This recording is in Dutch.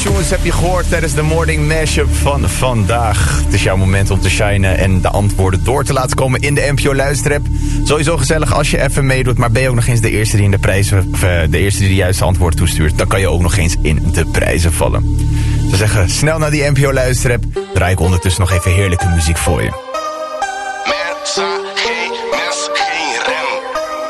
tunes heb je gehoord tijdens de morning mashup van vandaag. Het is jouw moment om te shinen en de antwoorden door te laten komen in de NPO Luisterapp. Sowieso gezellig als je even meedoet, maar ben je ook nog eens de eerste die in de prijzen, de eerste die de juiste antwoord toestuurt, dan kan je ook nog eens in de prijzen vallen. Ze zeggen snel naar die NPO Luisterapp, draai ik ondertussen nog even heerlijke muziek voor je.